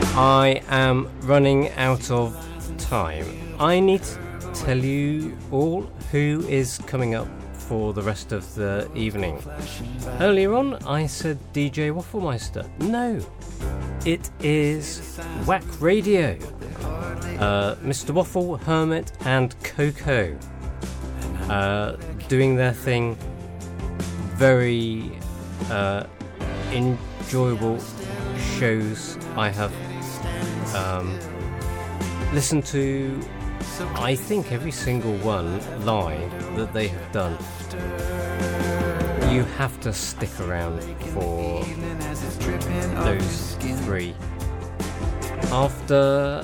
I am running out of time. I need to tell you all who is coming up for the rest of the evening. Earlier on, I said DJ Wafflemeister. No, it is Whack Radio. Mr. Waffle, Hermit, and Coco doing their thing. Very enjoyable shows. I have listened to, I think, every single one live that they have done. You have to stick around for those three. After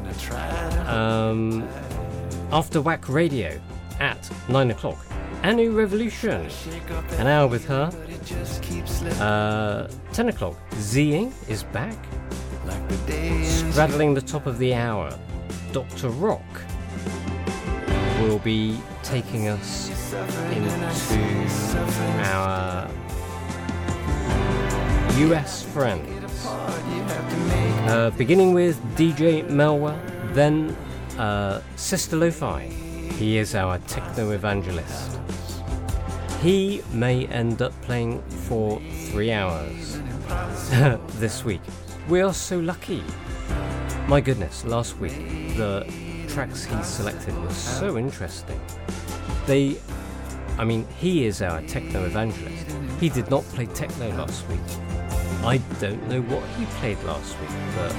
Whack Radio at 9 o'clock, Anu Revolution, an hour with her. 10 o'clock, Zing is back. Straddling the top of the hour, Dr. Rock will be taking us into our US friends. Beginning with DJ Melwa, then Sister Lo-Fi. He is our techno evangelist. He may end up playing for 3 hours this week. We are so lucky. My goodness, last week the tracks he selected were so interesting. He is our techno evangelist. He did not play techno last week. I don't know what he played last week, but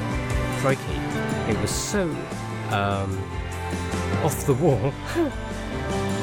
crikey, it was so off the wall.